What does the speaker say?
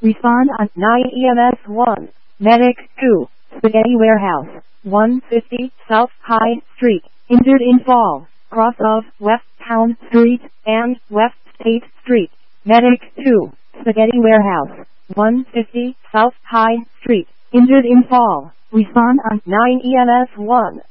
Respond on 9 EMS 1. Medic 2. Spaghetti Warehouse. 150 South High Street. Injured in fall. Cross of West Town Street and West State Street. Medic 2. Spaghetti Warehouse. 150 South High Street. Injured in fall. Respond on 9 EMS 1.